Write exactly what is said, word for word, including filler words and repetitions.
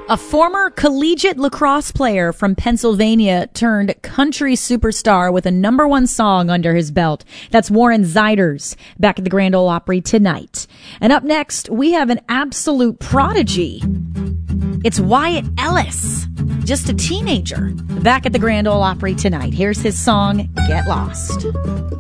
A former collegiate lacrosse player from Pennsylvania turned country superstar with a number one song under his belt. That's Warren Zeiders, back at the Grand Ole Opry tonight. And up next, we have an absolute prodigy. It's Wyatt Ellis, just a teenager, back at the Grand Ole Opry tonight. Here's his song, Get Lost.